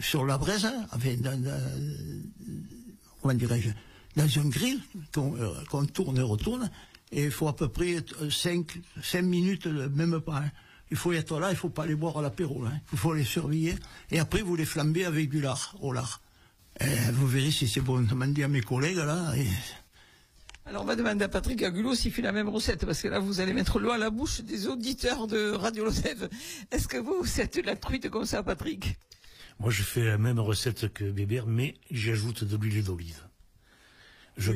sur la braise, hein, enfin, comment dirais-je, dans un grill qu'on tourne et retourne, et il faut à peu près 5 minutes, même pas. Hein. Il faut être là, il faut pas les boire à l'apéro. Hein. Il faut les surveiller, et après vous les flambez avec du lard, au lard. Et vous verrez si c'est bon. Demandez à mes collègues là. Et... Alors on va demander à Patrick Agulot s'il fait la même recette, parce que là vous allez mettre l'eau à la bouche des auditeurs de Radio Lodève. Est-ce que vous faites de la truite comme ça, Patrick? Moi je fais la même recette que Bébert, mais j'ajoute de l'huile d'olive. Je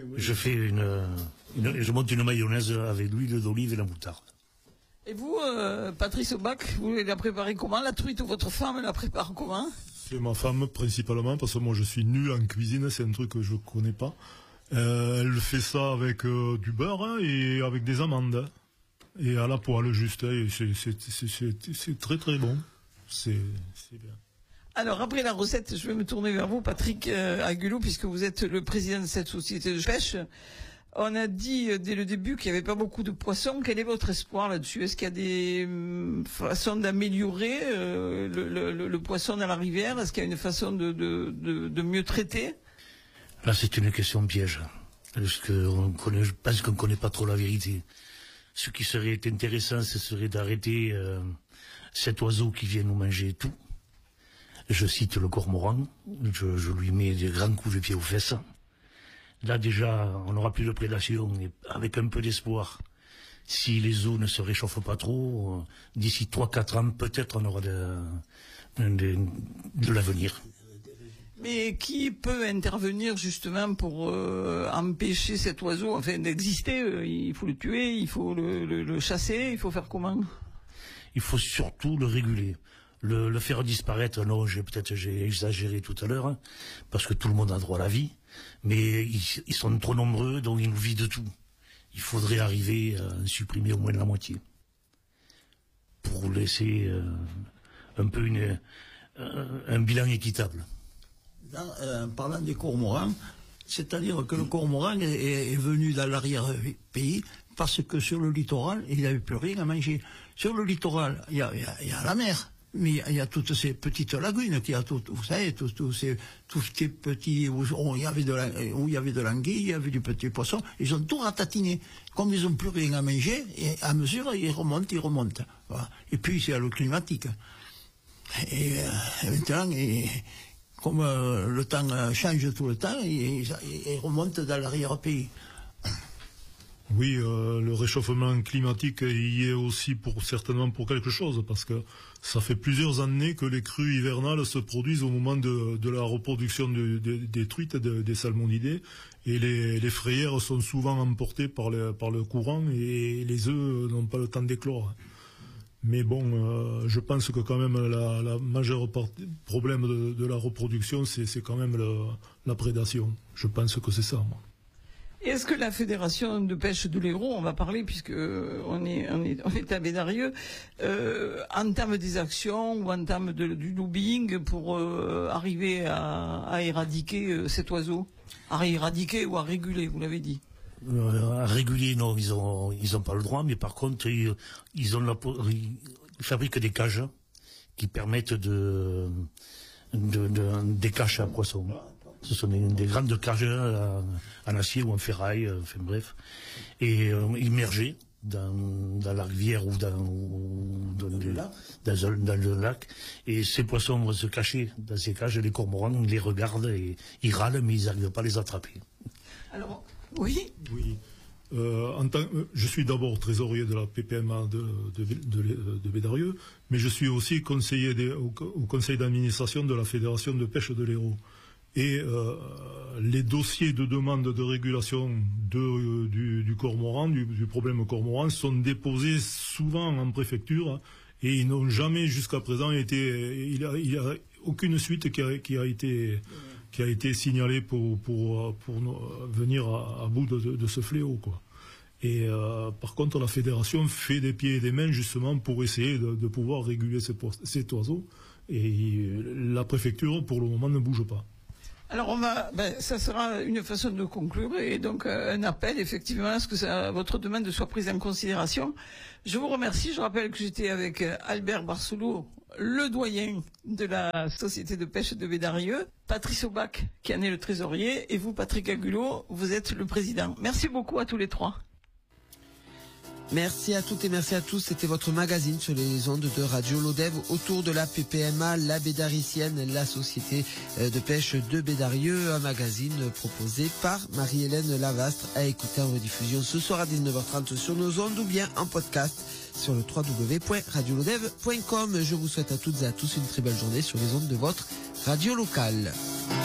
monte une mayonnaise avec l'huile d'olive et la moutarde. Et vous, Patrice Aubac, vous la préparez comment, la truite, ou votre femme la prépare comment? C'est ma femme principalement, parce que moi je suis nul en cuisine, c'est un truc que je connais pas. Elle fait ça avec du beurre, hein, et avec des amandes, et à la poêle juste, et c'est très très bon, c'est bien. Alors après la recette, je vais me tourner vers vous, Patrick Agulot, puisque vous êtes le président de cette société de pêche. On a dit dès le début qu'il n'y avait pas beaucoup de poissons. Quel est votre espoir là-dessus? Est-ce qu'il y a des façons d'améliorer le poisson dans la rivière? Est-ce qu'il y a une façon de mieux traiter? Là, c'est une question piège. Parce que je pense qu'on ne connaît pas trop la vérité. Ce qui serait intéressant, ce serait d'arrêter cet oiseau qui vient nous manger tout. Je cite le cormoran. Je lui mets des grands coups de pied aux fesses. Là, déjà, on n'aura plus de prédation, et avec un peu d'espoir. Si les eaux ne se réchauffent pas trop, d'ici 3-4 ans, peut-être on aura de l'avenir. Mais qui peut intervenir justement pour empêcher cet oiseau, enfin, d'exister? Il faut le tuer, il faut le chasser, il faut faire comment? Il faut surtout le réguler. Le faire disparaître, non, j'ai exagéré tout à l'heure, hein, parce que tout le monde a droit à la vie, mais ils sont trop nombreux, donc ils nous vident tout. Il faudrait arriver à supprimer au moins la moitié, pour laisser un peu un bilan équitable. En parlant des cormorans, c'est-à-dire que le cormoran est venu dans l'arrière-pays, parce que sur le littoral, il n'avait plus rien à manger. Sur le littoral, il y a la mer. Mais il y a toutes ces petites lagunes, vous savez, tous ces petits, où il y avait de l'anguille, il y avait du petit poisson, ils ont tout ratatiné. Comme ils n'ont plus rien à manger, et à mesure, ils remontent. Voilà. Et puis, c'est le climatique. Et maintenant, comme le temps change tout le temps, ils remontent dans l'arrière-pays. Oui, le réchauffement climatique y est aussi certainement pour quelque chose, parce que ça fait plusieurs années que les crues hivernales se produisent au moment de la reproduction des truites, des salmonidés, et les frayères sont souvent emportées par le courant, et les œufs n'ont pas le temps d'éclore. Mais bon, je pense que quand même la majeure problème de la reproduction, c'est quand même la prédation. Je pense que c'est ça, moi. Est-ce que la Fédération de pêche de l'Hérault, on va parler puisque on est à Bédarieux, entame des actions ou entame du lobbying pour arriver à éradiquer cet oiseau, à éradiquer ou à réguler, vous l'avez dit. À réguler, non, ils ont pas le droit, mais par contre, ils fabriquent des cages qui permettent des cages à poissons. Ce sont des grandes cages en acier ou en ferraille, enfin bref, et immergées dans la rivière ou dans le lac. Et ces poissons vont se cacher dans ces cages, les cormorans les regardent et ils râlent, mais ils n'arrivent pas à les attraper. Alors, oui. Oui. Je suis d'abord trésorier de la PPMA de Bédarieux, mais je suis aussi conseiller au conseil d'administration de la Fédération de pêche de l'Hérault. Et les dossiers de demande de régulation du cormoran, du problème cormoran, sont déposés souvent en préfecture, et ils n'ont jamais jusqu'à présent été. Il y a aucune suite qui a été signalée pour venir à bout de ce fléau, quoi. Et par contre, la fédération fait des pieds et des mains justement pour essayer de pouvoir réguler cet oiseau. Et la préfecture, pour le moment, ne bouge pas. Alors ça sera une façon de conclure et donc un appel effectivement à ce que votre demande soit prise en considération. Je vous remercie. Je rappelle que j'étais avec Albert Barcelot, le doyen de la Société de pêche de Bédarieux, Patrice Aubac qui en est le trésorier et vous Patrick Agulot, vous êtes le président. Merci beaucoup à tous les trois. Merci à toutes et merci à tous. C'était votre magazine sur les ondes de Radio Lodève autour de la PPMA, la Bédaricienne, la Société de pêche de Bédarieux. Un magazine proposé par Marie-Hélène Lavastre à écouter en rediffusion ce soir à 19h30 sur nos ondes ou bien en podcast sur le www.radiolodève.com. Je vous souhaite à toutes et à tous une très belle journée sur les ondes de votre radio locale.